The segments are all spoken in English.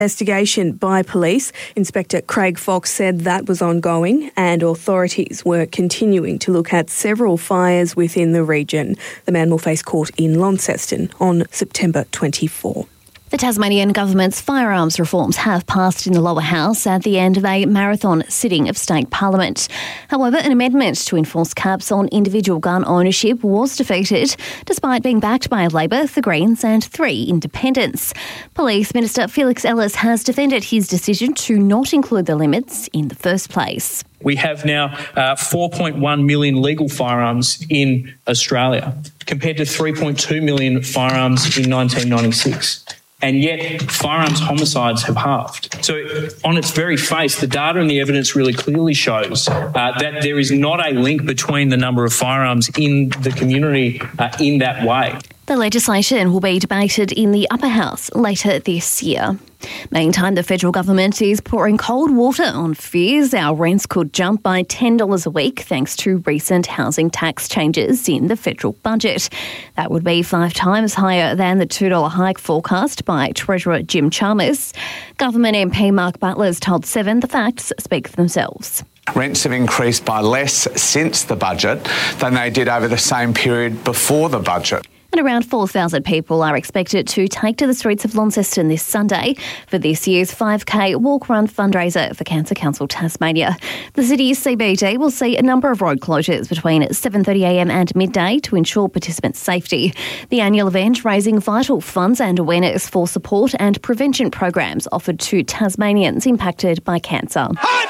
Investigation by police. Inspector Craig Fox said that was ongoing and authorities were continuing to look at several fires within the region. The man will face court in Launceston on September 24. The Tasmanian government's firearms reforms have passed in the lower house at the end of a marathon sitting of state parliament. However, an amendment to enforce caps on individual gun ownership was defeated, despite being backed by Labor, the Greens and 3 independents. Police Minister Felix Ellis has defended his decision to not include the limits in the first place. We have now 4.1 million legal firearms in Australia, compared to 3.2 million firearms in 1996. And yet, firearms homicides have halved. So, on its very face, the data and the evidence really clearly shows that there is not a link between the number of firearms in the community in that way. The legislation will be debated in the upper house later this year. Meantime, the federal government is pouring cold water on fears our rents could jump by $10 a week thanks to recent housing tax changes in the federal budget. That would be 5 times higher than the $2 hike forecast by Treasurer Jim Chalmers. Government MP Mark Butler's told Seven the facts speak for themselves. Rents have increased by less since the budget than they did over the same period before the budget. And around 4,000 people are expected to take to the streets of Launceston this Sunday for this year's 5K walk-run fundraiser for Cancer Council Tasmania. The city's CBD will see a number of road closures between 7:30am and midday to ensure participants' safety. The annual event raising vital funds and awareness for support and prevention programs offered to Tasmanians impacted by cancer.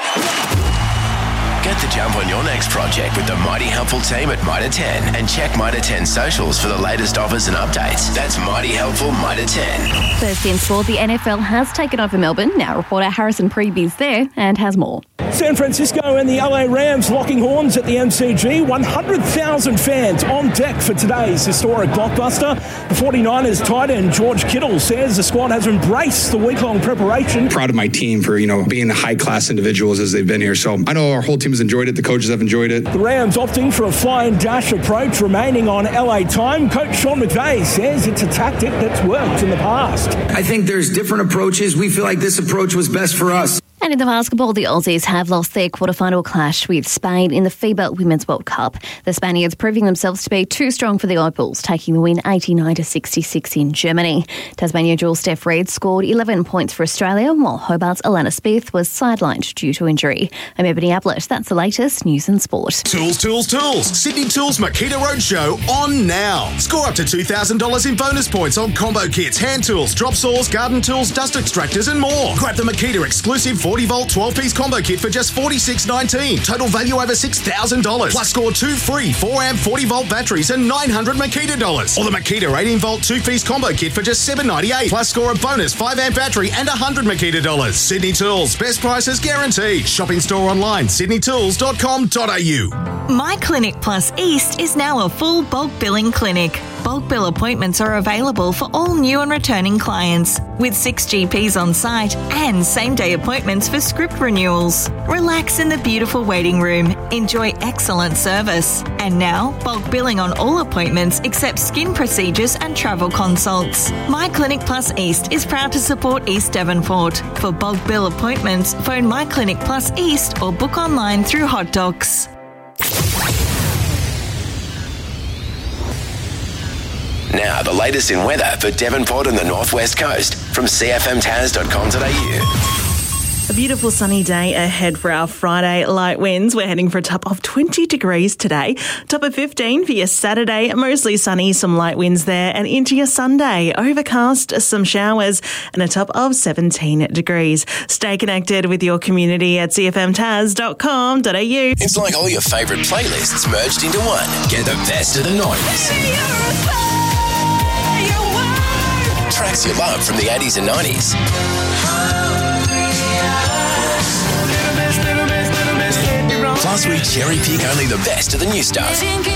Get the jump on your next project with the Mighty Helpful team at Mitre 10 and check Mitre 10 socials for the latest offers and updates. That's Mighty Helpful Mitre 10. First in sport, the NFL has taken over Melbourne. Now reporter Harrison Preeby is there and has more. San Francisco and the LA Rams locking horns at the MCG. 100,000 fans on deck for today's historic blockbuster. The 49ers tight end George Kittle says the squad has embraced the week-long preparation. Proud of my team for, being the high-class individuals as they've been here. So I know our whole team has enjoyed it. The coaches have enjoyed it. The Rams opting for a fly and dash approach, remaining on LA time. Coach Sean McVay says it's a tactic that's worked in the past. I think there's different approaches. We feel like this approach was best for us. And in the basketball, the Aussies have lost their quarterfinal clash with Spain in the FIBA Women's World Cup. The Spaniards proving themselves to be too strong for the Opals, taking the win 89-66 in Germany. Tasmania dual Steph Reid scored 11 points for Australia, while Hobart's Alana Smith was sidelined due to injury. I'm Ebony Ablett. That's the latest news and sport. Tools. Sydney Tools Makita Roadshow on now. Score up to $2,000 in bonus points on combo kits, hand tools, drop saws, garden tools, dust extractors and more. Grab the Makita exclusive 40-volt 12-piece combo kit for just $46.19. Total value over $6,000. Plus score 2 free 4-amp 40-volt batteries and $900 Makita dollars. Or the Makita 18-volt 2-piece combo kit for just $7.98. Plus score a bonus 5-amp battery and $100 Makita dollars. Sydney Tools. Best prices guaranteed. Shopping store online, sydneytools.com.au. My Clinic Plus East is now a full bulk billing clinic. Bulk bill appointments are available for all new and returning clients, with 6 GPs on site and same-day appointments for script renewals. Relax in the beautiful waiting room. Enjoy excellent service. And now, bulk billing on all appointments except skin procedures and travel consults. My Clinic Plus East is proud to support East Devonport. For bulk bill appointments, phone My Clinic Plus East or book online through Hot Docs. Now, the latest in weather for Devonport and the Northwest Coast from cfmtas.com.au. A beautiful sunny day ahead for our Friday light winds. We're heading for a top of 20 degrees today. Top of 15 for your Saturday. Mostly sunny, some light winds there. And into your Sunday, overcast, some showers and a top of 17 degrees. Stay connected with your community at cfmtas.com.au. It's like all your favourite playlists merged into one. Get the best of the 90s. Tracks you love from the 80s and 90s. Plus, we cherry pick only the best of the new stuff.